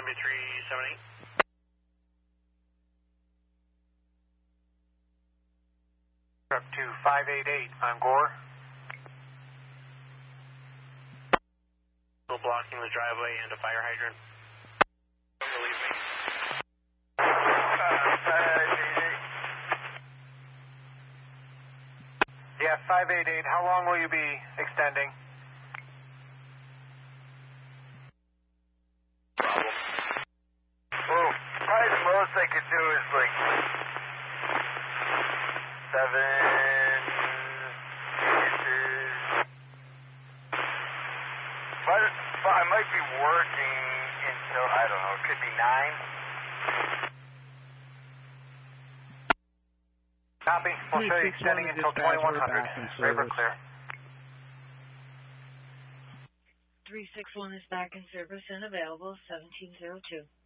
378. Up to 588 on Gore. Still blocking the driveway and a fire hydrant. Relieve me. 588. Yeah, 588. How long will you be extending? Problem. Well, probably the most I could do is like 7 inches. But I might be working until, I don't know, it could be 9. Copy. We'll show you extending until 2100. River clear. 361 is back in service and available, 1702.